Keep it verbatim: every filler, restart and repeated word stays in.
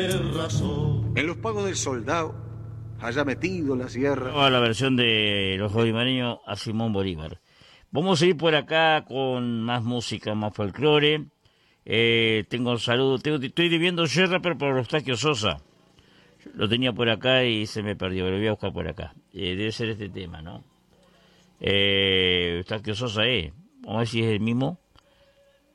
En los pagos del soldado, allá metido en la sierra. A la versión de los bolivareños a Simón Bolívar. Vamos a ir por acá con más música, más folclore. Eh, tengo saludos, tengo, estoy debiendo Yerra, pero por Eustaquio Sosa. Lo tenía por acá y se me perdió, lo voy a buscar por acá. Eh, debe ser este tema, ¿no? Eh, Eustaquio Sosa, eh. Vamos a ver si es el mismo.